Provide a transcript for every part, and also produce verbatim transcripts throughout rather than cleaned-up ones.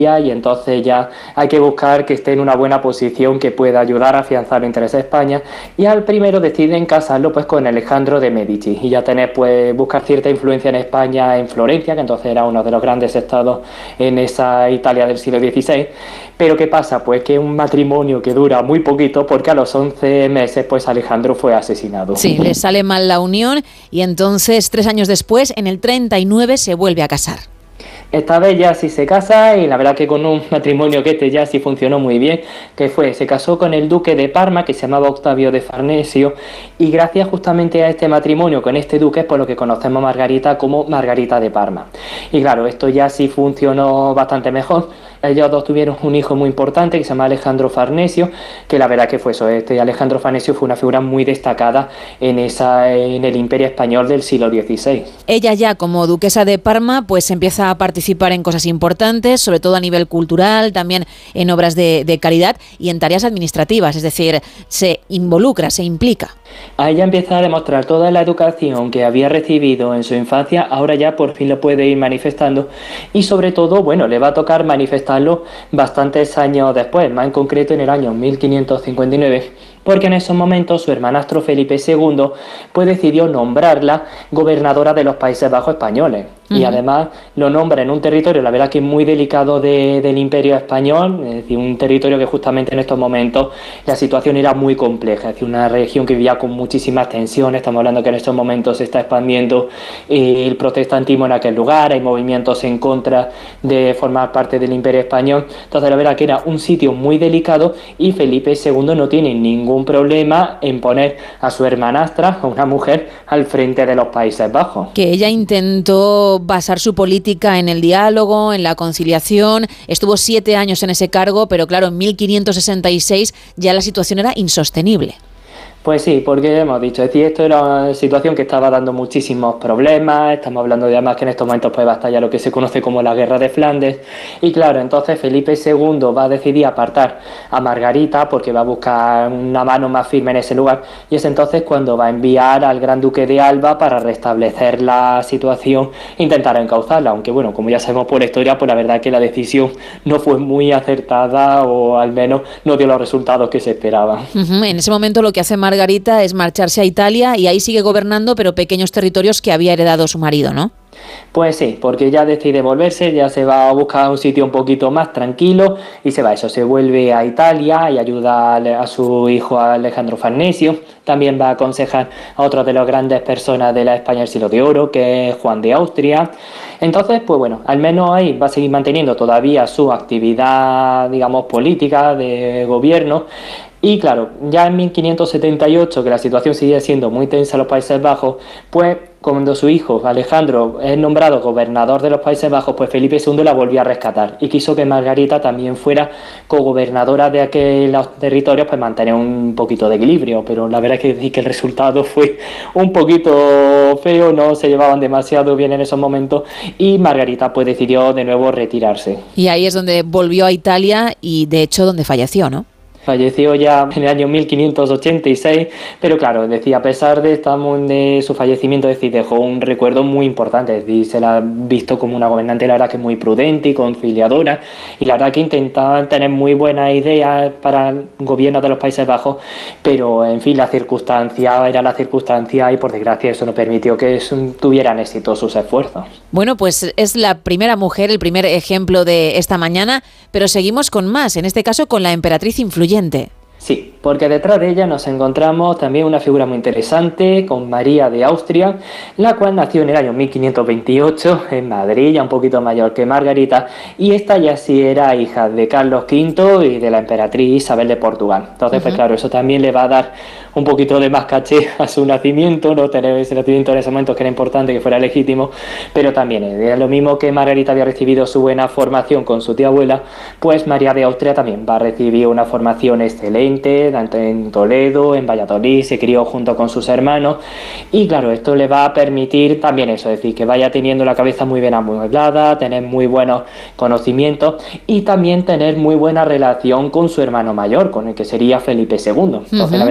y entonces ya hay que buscar que esté en una buena posición que pueda ayudar a afianzar los intereses de España, y al primero deciden casarlo pues con Alejandro de Medici y ya tener pues buscar cierta influencia en España, en Florencia, que entonces era uno de los grandes estados en esa Italia del siglo dieciséis. Pero ¿qué pasa? Pues que es un matrimonio que dura muy poquito, porque a los once meses pues Alejandro fue asesinado. Sí, le sale mal la unión y entonces tres años después, en el treinta y nueve, se vuelve a casar. Esta vez ya sí se casa, y la verdad que con un matrimonio que este ya sí funcionó muy bien, que fue, se casó con el duque de Parma, que se llamaba Octavio de Farnesio, y gracias justamente a este matrimonio con este duque es por lo que conocemos a Margarita como Margarita de Parma. Y claro, esto ya sí funcionó bastante mejor. Ellos dos tuvieron un hijo muy importante que se llama Alejandro Farnesio, que la verdad que fue eso, este Alejandro Farnesio fue una figura muy destacada en, esa, en el Imperio Español del siglo dieciséis. Ella ya como duquesa de Parma pues empieza a participar en cosas importantes, sobre todo a nivel cultural, también en obras de, de caridad y en tareas administrativas, es decir, se involucra, se implica. A ella empieza a demostrar toda la educación que había recibido en su infancia, ahora ya por fin lo puede ir manifestando, y sobre todo, bueno, le va a tocar manifestarlo bastantes años después, más en concreto en el año mil quinientos cincuenta y nueve, porque en esos momentos su hermanastro Felipe segundo pues decidió nombrarla gobernadora de los Países Bajos españoles. Uh-huh. Y además lo nombra en un territorio, la verdad que muy delicado de, del Imperio Español, es decir, un territorio que justamente en estos momentos la situación era muy compleja, es decir, una región que vivía con muchísimas tensiones. Estamos hablando que en estos momentos se está expandiendo eh, el protestantismo en aquel lugar, hay movimientos en contra de formar parte del Imperio Español, entonces la verdad que era un sitio muy delicado, y Felipe segundo no tiene ningún problema en poner a su hermanastra, a una mujer, al frente de los Países Bajos. Que ella intentó basar su política en el diálogo, en la conciliación, estuvo siete años en ese cargo, pero claro, en mil quinientos sesenta y seis ya la situación era insostenible. Pues sí, porque hemos dicho, es decir, esto era una situación que estaba dando muchísimos problemas, estamos hablando de además que en estos momentos pues va a estallar lo que se conoce como la Guerra de Flandes, y claro, entonces Felipe segundo va a decidir apartar a Margarita porque va a buscar una mano más firme en ese lugar, y es entonces cuando va a enviar al Gran Duque de Alba para restablecer la situación e intentar encauzarla, aunque bueno, como ya sabemos por la historia, pues la verdad que la decisión no fue muy acertada, o al menos no dio los resultados que se esperaban. Uh-huh. En ese momento lo que hace Margarita es marcharse a Italia y ahí sigue gobernando, pero pequeños territorios que había heredado su marido, ¿no? Pues sí, porque ya decide volverse, ya se va a buscar un sitio un poquito más tranquilo y se va eso, se vuelve a Italia y ayuda a su hijo Alejandro Farnesio. También va a aconsejar a otro de las grandes personas de la España del siglo de oro, que es Juan de Austria. Entonces, pues bueno, al menos ahí va a seguir manteniendo todavía su actividad, digamos, política, de gobierno. Y claro, ya en mil quinientos setenta y ocho, que la situación sigue siendo muy tensa en los Países Bajos, pues cuando su hijo Alejandro es nombrado gobernador de los Países Bajos, pues Felipe segundo la volvió a rescatar y quiso que Margarita también fuera cogobernadora de aquellos territorios, pues mantener un poquito de equilibrio, pero la verdad es que decir que el resultado fue un poquito feo, no se llevaban demasiado bien en esos momentos, y Margarita pues decidió de nuevo retirarse. Y ahí es donde volvió a Italia y de hecho donde falleció, ¿no? Falleció ya en el año mil quinientos ochenta y seis, pero claro, decía, a pesar de, estamos, de su fallecimiento, es decir, dejó un recuerdo muy importante, es decir, se la ha visto como una gobernante, la verdad que muy prudente y conciliadora, y la verdad que intentaba tener muy buenas ideas para el gobierno de los Países Bajos, pero en fin, la circunstancia era la circunstancia y por desgracia eso no permitió que tuvieran éxito sus esfuerzos. Bueno, pues es la primera mujer, el primer ejemplo de esta mañana, pero seguimos con más, en este caso con la emperatriz influyente. Sí, porque detrás de ella nos encontramos también una figura muy interesante, con María de Austria, la cual nació en el año mil quinientos veintiocho en Madrid, ya un poquito mayor que Margarita, y esta ya sí era hija de Carlos quinto y de la emperatriz Isabel de Portugal. Entonces, uh-huh. pues claro, eso también le va a dar un poquito de más caché a su nacimiento, no tener ese nacimiento en ese momento que era importante que fuera legítimo, pero también era lo mismo que Margarita había recibido su buena formación con su tía abuela, pues María de Austria también va a recibir una formación excelente, tanto en Toledo, en Valladolid, se crió junto con sus hermanos, y claro, esto le va a permitir también eso, es decir, que vaya teniendo la cabeza muy bien amueblada, tener muy buenos conocimientos y también tener muy buena relación con su hermano mayor, con el que sería Felipe segundo. Entonces, uh-huh. la verdad que esto se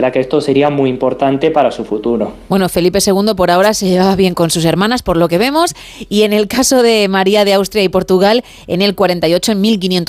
sería muy importante para su futuro. Bueno, Felipe segundo por ahora se llevaba bien con sus hermanas, por lo que vemos, y en el caso de María de Austria y Portugal, en el cuarenta y ocho, en mil quinientos